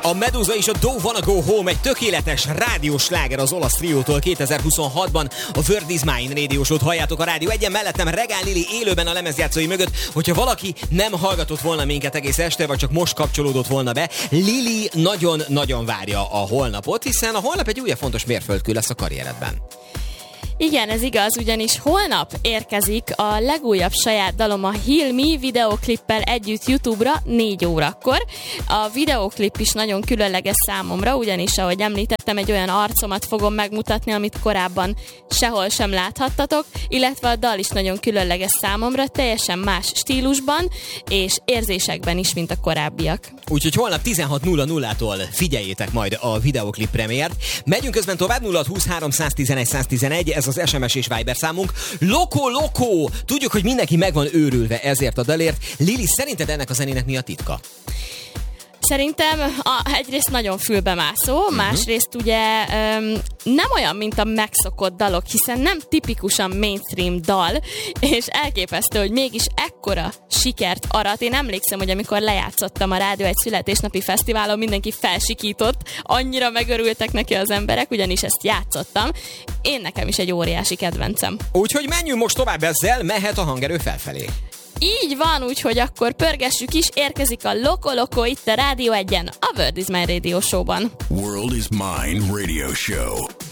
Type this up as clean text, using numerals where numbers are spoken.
A Medusa és a Don't Wanna Go Home egy tökéletes rádiós sláger az olasz triótól 2026-ban. A World Is Mine rádiósót halljátok a Rádió Egyen, mellettem Regál Lili élőben a lemezjátszói mögött. Hogyha valaki nem hallgatott volna minket egész este, vagy csak most kapcsolódott volna be, Lili nagyon-nagyon várja a holnapot, hiszen a holnap egy újabb fontos mérföldkő lesz a karrieredben. Igen, ez igaz, ugyanis holnap érkezik a legújabb saját dalom, a Heal Me videoklippel együtt YouTube-ra 4 órakor. A videoklip is nagyon különleges számomra, ugyanis, ahogy említettem, egy olyan arcomat fogom megmutatni, amit korábban sehol sem láthattatok, illetve a dal is nagyon különleges számomra, teljesen más stílusban és érzésekben is, mint a korábbiak. Úgyhogy holnap 16:00-tól figyeljétek majd a videoklip premiért. Megyünk közben tovább, 0620 311 111, ez az SMS és Viber számunk. Loko! Tudjuk, hogy mindenki meg van őrülve ezért a dalért. Lili, szerinted ennek a zenének mi a titka? Szerintem egyrészt nagyon fülbemászó, másrészt ugye nem olyan, mint a megszokott dalok, hiszen nem tipikusan mainstream dal, és elképesztő, hogy mégis ekkora sikert arat. Én emlékszem, hogy amikor lejátszottam a rádió egy születésnapi fesztiválon, mindenki felsikított, annyira megörültek neki az emberek, ugyanis ezt játszottam. Nekem is egy óriási kedvencem. Úgyhogy menjünk most tovább ezzel, mehet a hangerő felfelé. Így van, úgyhogy akkor pörgessük is, érkezik a Loko itt a Rádió Egyen, a World Is Mine Radio Show-ban. World Is Mine Radio Show.